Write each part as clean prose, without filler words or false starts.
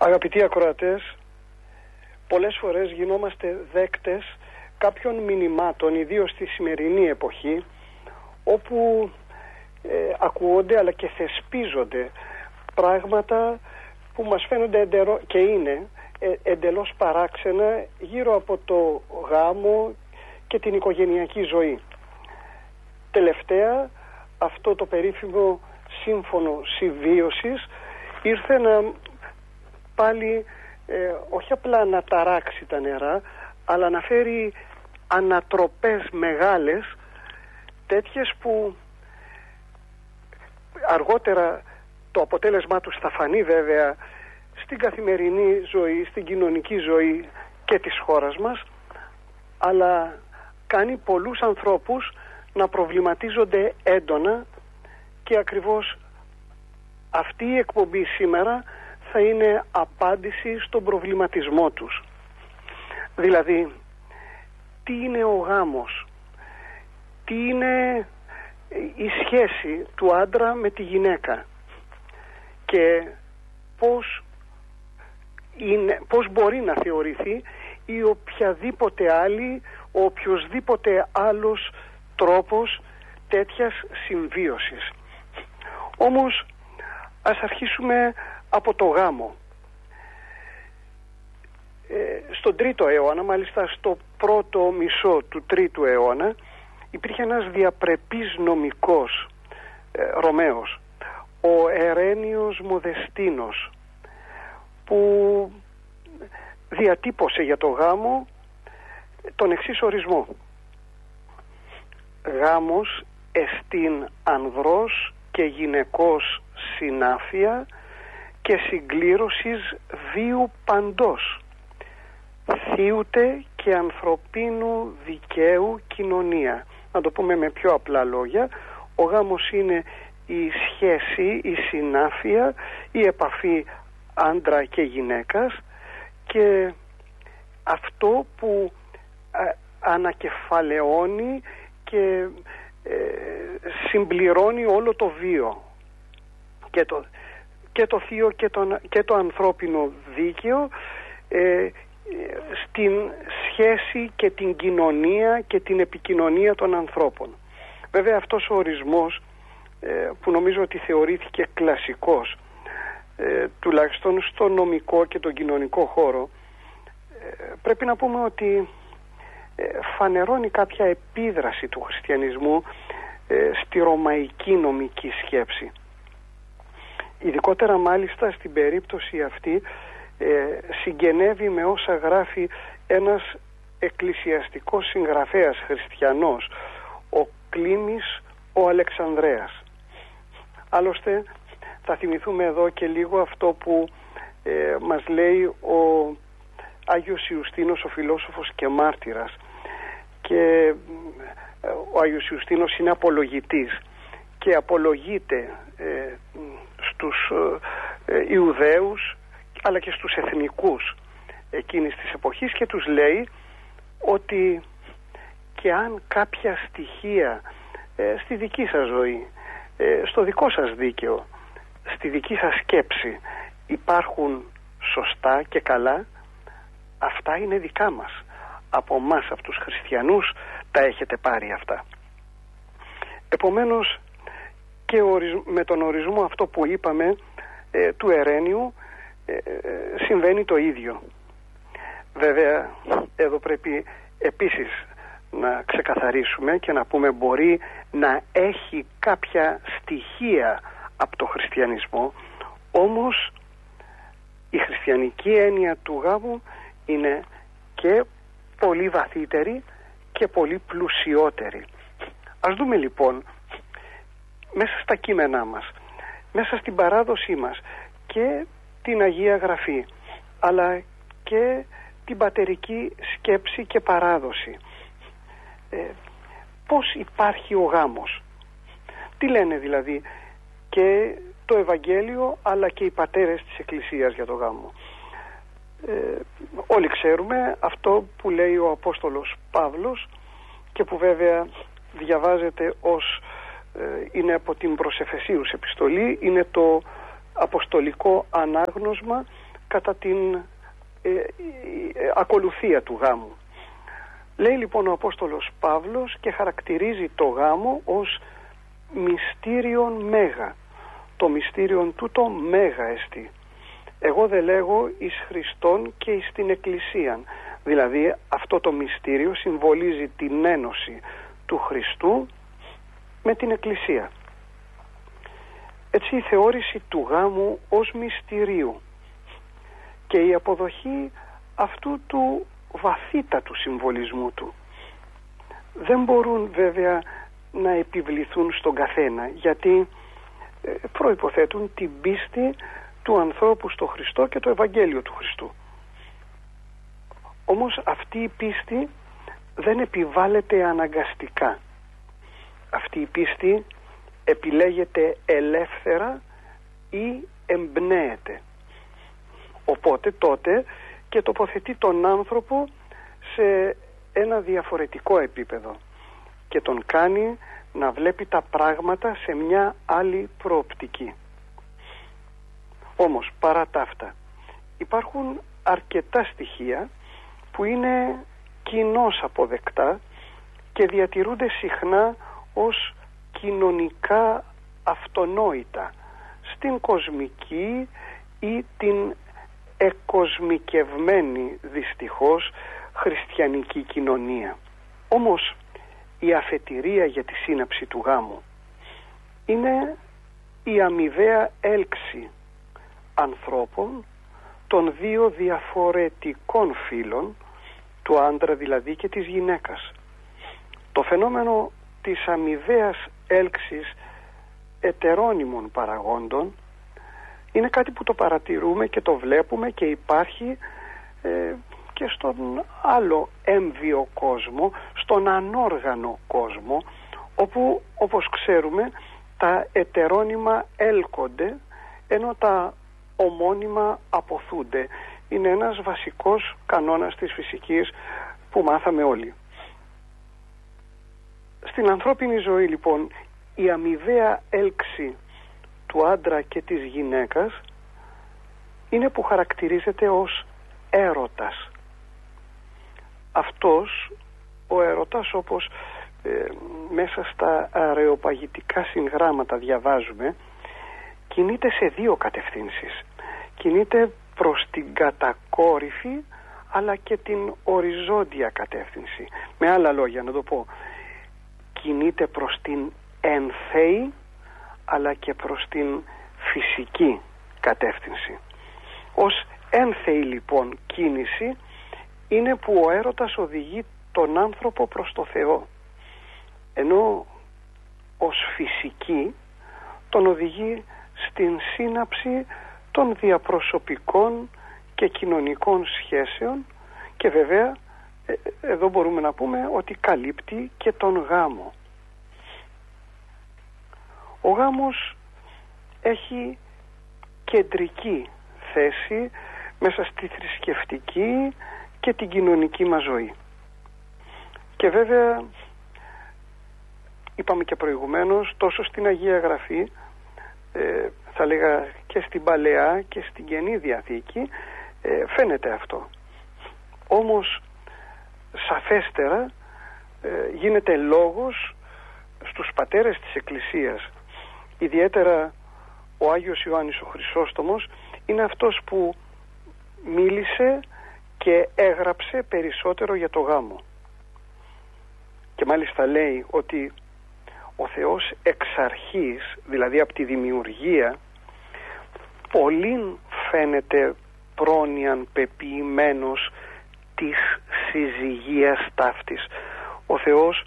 Αγαπητοί ακροατές, πολλές φορές γινόμαστε δέκτες κάποιων μηνυμάτων, ιδίως στη σημερινή εποχή, όπου ακούγονται αλλά και θεσπίζονται πράγματα που μας φαίνονται και είναι εντελώς παράξενα γύρω από το γάμο και την οικογενειακή ζωή. Τελευταία, αυτό το περίφημο σύμφωνο συμβίωσης ήρθε να πάλι όχι απλά να ταράξει τα νερά, αλλά να φέρει ανατροπές μεγάλες, τέτοιες που αργότερα το αποτέλεσμά τους θα φανεί βέβαια στην καθημερινή ζωή, στην κοινωνική ζωή και της χώρας μας, αλλά κάνει πολλούς ανθρώπους να προβληματίζονται έντονα, και ακριβώς αυτή η εκπομπή σήμερα θα είναι απάντηση στον προβληματισμό τους. Δηλαδή, τι είναι ο γάμος, τι είναι η σχέση του άντρα με τη γυναίκα και πώς μπορεί να θεωρηθεί ή οποιοσδήποτε άλλος τρόπος τέτοιας συμβίωσης. Όμως ας αρχίσουμε από το γάμο. Στον 3ο αιώνα, μάλιστα στο πρώτο μισό του 3ου αιώνα, υπήρχε ένας διαπρεπής νομικός Ρωμαίος, ο Ερένιος Μοδεστίνος, που διατύπωσε για το γάμο τον εξής ορισμό: γάμος εστίν ανδρός και γυναικός συνάφεια και συγκλήρωσης βίου παντός, θείουτε και ανθρωπίνου δικαίου κοινωνία. Να το πούμε με πιο απλά λόγια, ο γάμος είναι η σχέση, η συνάφεια, η επαφή άντρα και γυναίκας, και αυτό που ανακεφαλαιώνει και συμπληρώνει όλο το βίο, και το θείο και το ανθρώπινο δίκαιο στην σχέση και την κοινωνία και την επικοινωνία των ανθρώπων. Βέβαια αυτός ο ορισμός, που νομίζω ότι θεωρήθηκε κλασικός, τουλάχιστον στο νομικό και τον κοινωνικό χώρο, πρέπει να πούμε ότι φανερώνει κάποια επίδραση του χριστιανισμού στη ρωμαϊκή νομική σκέψη. Ειδικότερα μάλιστα στην περίπτωση αυτή συγγενεύει με όσα γράφει ένας εκκλησιαστικός συγγραφέας χριστιανός, ο Κλίμης ο Αλεξανδρέας. Άλλωστε θα θυμηθούμε εδώ και λίγο αυτό που μας λέει ο Άγιος Ιουστίνος, ο φιλόσοφος και μάρτυρας, και ο Άγιος Ιουστίνος είναι απολογητής και απολογείται στους Ιουδαίους αλλά και στους εθνικούς εκείνης της εποχής, και τους λέει ότι και αν κάποια στοιχεία στη δική σας ζωή, στο δικό σας δίκαιο, στη δική σας σκέψη υπάρχουν σωστά και καλά, αυτά είναι δικά μας. Από εμάς, από τους χριστιανούς, τα έχετε πάρει αυτά. Επομένως, και με τον ορισμό αυτό που είπαμε του Ερένιου συμβαίνει το ίδιο. Βέβαια εδώ πρέπει επίσης να ξεκαθαρίσουμε και να πούμε, μπορεί να έχει κάποια στοιχεία από το χριστιανισμό, όμως η χριστιανική έννοια του γάμου είναι και πολύ βαθύτερη και πολύ πλουσιότερη. Ας δούμε λοιπόν μέσα στα κείμενά μας, μέσα στην παράδοσή μας, και την Αγία Γραφή, αλλά και την πατερική σκέψη και παράδοση, πώς υπάρχει ο γάμος, τι λένε δηλαδή και το Ευαγγέλιο αλλά και οι πατέρες της Εκκλησίας για το γάμο. Όλοι ξέρουμε αυτό που λέει ο Απόστολος Παύλος, και που βέβαια διαβάζεται είναι από την προς Εφεσίους επιστολή, είναι το αποστολικό ανάγνωσμα κατά την ακολουθία του γάμου. Λέει λοιπόν ο Απόστολος Παύλος και χαρακτηρίζει το γάμο ως μυστήριον μέγα. Το μυστήριον τούτο μέγα εστί. Εγώ δε λέγω εις Χριστόν και εις την Εκκλησίαν. Δηλαδή αυτό το μυστήριο συμβολίζει την ένωση του Χριστού με την Εκκλησία. Έτσι η θεώρηση του γάμου ως μυστηρίου και η αποδοχή αυτού του βαθύτατου συμβολισμού του δεν μπορούν βέβαια να επιβληθούν στον καθένα, γιατί προϋποθέτουν την πίστη του ανθρώπου στο Χριστό και το Ευαγγέλιο του Χριστού. Όμως αυτή η πίστη δεν επιβάλλεται αναγκαστικά. Αυτή η πίστη επιλέγεται ελεύθερα ή εμπνέεται. Οπότε τότε και τοποθετεί τον άνθρωπο σε ένα διαφορετικό επίπεδο και τον κάνει να βλέπει τα πράγματα σε μια άλλη προοπτική. Όμως παρά τα αυτά υπάρχουν αρκετά στοιχεία που είναι κοινώς αποδεκτά και διατηρούνται συχνά ως κοινωνικά αυτονόητα στην κοσμική ή την εκοσμικευμένη δυστυχώς χριστιανική κοινωνία. Όμως η αφετηρία για τη σύναψη του γάμου είναι η αμοιβαία έλξη ανθρώπων των δύο διαφορετικών φύλων, του άντρα δηλαδή και της γυναίκας. Το φαινόμενο της αμοιβαίας έλξης ετερόνυμων παραγόντων είναι κάτι που το παρατηρούμε και το βλέπουμε και υπάρχει και στον άλλο έμβιο κόσμο, στον ανόργανο κόσμο, όπου όπως ξέρουμε τα ετερόνυμα έλκονται ενώ τα ομώνυμα αποθούνται. Είναι ένας βασικός κανόνας της φυσικής που μάθαμε όλοι. Στην ανθρώπινη ζωή λοιπόν η αμοιβαία έλξη του άντρα και της γυναίκας είναι που χαρακτηρίζεται ως έρωτας. Αυτός ο έρωτας, όπως μέσα στα αρεοπαγητικά συγγράμματα διαβάζουμε, κινείται σε δύο κατευθύνσεις. Κινείται προς την κατακόρυφη αλλά και την οριζόντια κατεύθυνση. Με άλλα λόγια να το πω, κινείται προς την ενθέη αλλά και προς την φυσική κατεύθυνση. Ως ένθεη λοιπόν κίνηση είναι που ο έρωτας οδηγεί τον άνθρωπο προς το Θεό, ενώ ως φυσική τον οδηγεί στην σύναψη των διαπροσωπικών και κοινωνικών σχέσεων και βέβαια εδώ μπορούμε να πούμε ότι καλύπτει και τον γάμο. Ο γάμος έχει κεντρική θέση μέσα στη θρησκευτική και την κοινωνική μας ζωή. Και βέβαια είπαμε και προηγουμένως, τόσο στην Αγία Γραφή, θα λέγα και στην Παλαιά και στην Καινή Διαθήκη, φαίνεται αυτό. Όμως σαφέστερα γίνεται λόγος στους πατέρες της Εκκλησίας. Ιδιαίτερα ο Άγιος Ιωάννης ο Χρυσόστομος είναι αυτός που μίλησε και έγραψε περισσότερο για το γάμο. Και μάλιστα λέει ότι ο Θεός εξ αρχής, δηλαδή από τη δημιουργία, πολλήν φαίνεται πρόνοιαν πεποιημένος της συζυγίας ταύτης. Ο Θεός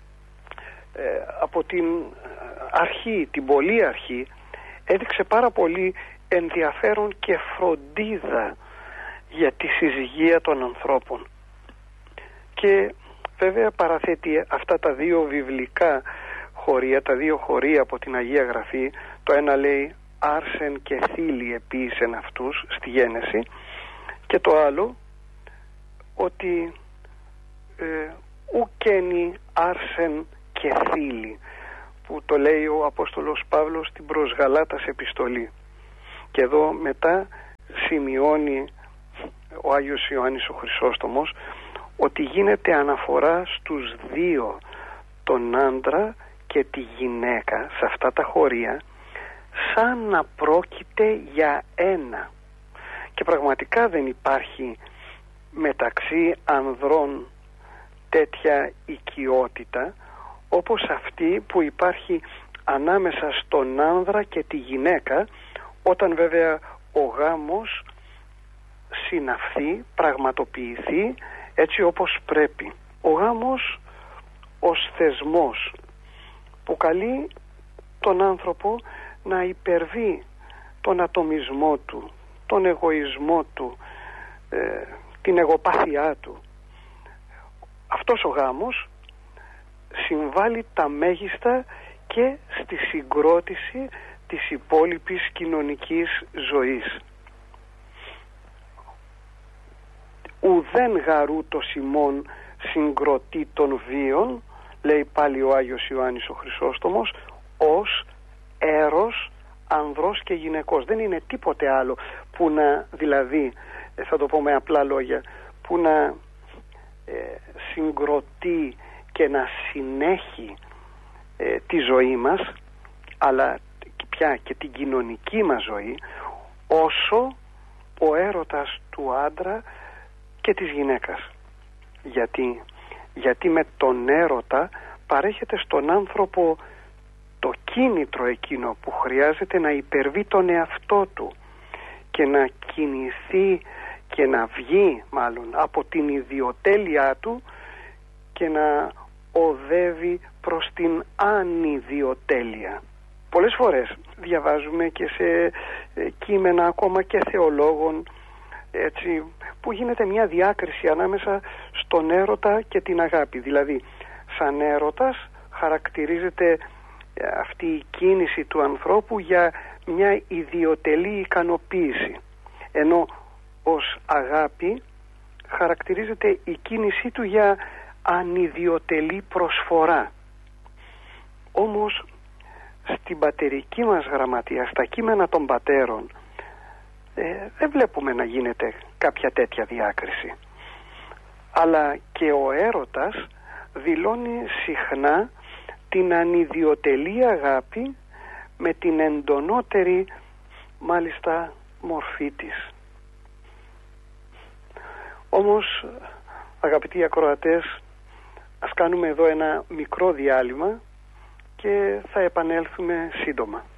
από την αρχή, την πολλή αρχή, έδειξε πάρα πολύ ενδιαφέρον και φροντίδα για τη συζυγία των ανθρώπων. Και βέβαια παραθέτει αυτά τα δύο βιβλικά χωρία, τα δύο χωρία από την Αγία Γραφή. Το ένα λέει άρσεν και θήλη επίησεν αυτούς στη Γένεση, και το άλλο ότι ουκένει άρσεν και θήλη, που το λέει ο Απόστολος Παύλος στην προς Γαλάτας επιστολή. Και εδώ μετά σημειώνει ο Άγιος Ιωάννης ο Χρυσόστομος ότι γίνεται αναφορά στους δύο, τον άντρα και τη γυναίκα, σε αυτά τα χωρία, σαν να πρόκειται για ένα. Και πραγματικά δεν υπάρχει μεταξύ ανδρών τέτοια οικειότητα όπως αυτή που υπάρχει ανάμεσα στον άνδρα και τη γυναίκα, όταν βέβαια ο γάμος συναυθεί, πραγματοποιηθεί έτσι όπως πρέπει. Ο γάμος ως θεσμός που καλεί τον άνθρωπο να υπερβεί τον ατομισμό του, τον εγωισμό του, την εγωπάθειά του. Αυτός ο γάμος συμβάλλει τα μέγιστα και στη συγκρότηση της υπόλοιπης κοινωνικής ζωής. Ουδέν γαρού το σημών συγκροτεί των βίων, λέει πάλι ο Άγιος Ιωάννης ο Χρυσόστομος, ως έρος ανδρός και γυναικός. Δεν είναι τίποτε άλλο που να, δηλαδή, θα το πω με απλά λόγια, που να συγκροτεί και να συνέχει τη ζωή μας, αλλά πια και την κοινωνική μας ζωή, όσο ο έρωτας του άντρα και της γυναίκας. Γιατί με τον έρωτα παρέχεται στον άνθρωπο το κίνητρο εκείνο που χρειάζεται να υπερβεί τον εαυτό του και να κινηθεί και να βγει μάλλον από την ιδιοτέλειά του και να οδεύει προς την ανιδιοτέλεια. Πολλές φορές διαβάζουμε και σε κείμενα ακόμα και θεολόγων, έτσι, που γίνεται μια διάκριση ανάμεσα στον έρωτα και την αγάπη. Δηλαδή, σαν έρωτας χαρακτηρίζεται αυτή η κίνηση του ανθρώπου για μια ιδιοτελή ικανοποίηση, ενώ ως αγάπη χαρακτηρίζεται η κίνησή του για ανιδιοτελή προσφορά. Όμως στην πατερική μας γραμματεία, στα κείμενα των πατέρων, δεν βλέπουμε να γίνεται κάποια τέτοια διάκριση. Αλλά και ο έρωτας δηλώνει συχνά την ανιδιοτελή αγάπη με την εντονότερη μάλιστα μορφή της. Όμως, αγαπητοί ακροατές, ας κάνουμε εδώ ένα μικρό διάλειμμα και θα επανέλθουμε σύντομα.